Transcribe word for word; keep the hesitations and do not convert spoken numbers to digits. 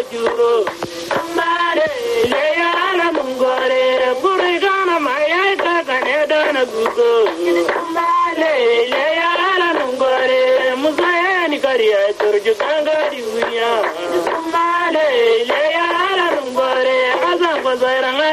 juro mare le yana mungore burigana maya kakane dana gugo mare le yana mungore musayani kariya turju ganga diunya mare le